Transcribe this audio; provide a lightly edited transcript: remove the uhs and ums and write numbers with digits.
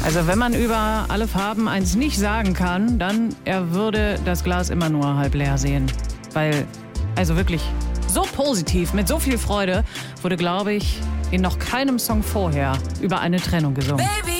Also wenn man über alle Farben eins nicht sagen kann, dann er würde das Glas immer nur halb leer sehen. Weil, also wirklich so positiv, mit so viel Freude, wurde, glaube ich, in noch keinem Song vorher über eine Trennung gesungen. Baby.